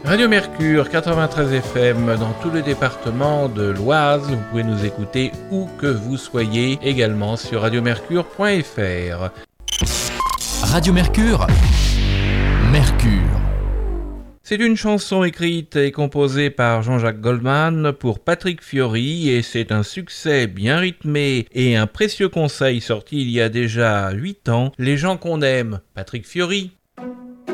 Radio Mercure 93 FM dans tout le département de l'Oise. Vous pouvez nous écouter où que vous soyez, également sur radiomercure.fr. Radio Mercure, Mercure. C'est une chanson écrite et composée par Jean-Jacques Goldman pour Patrick Fiori et c'est un succès bien rythmé et un précieux conseil sorti il y a déjà 8 ans. Les gens qu'on aime, Patrick Fiori.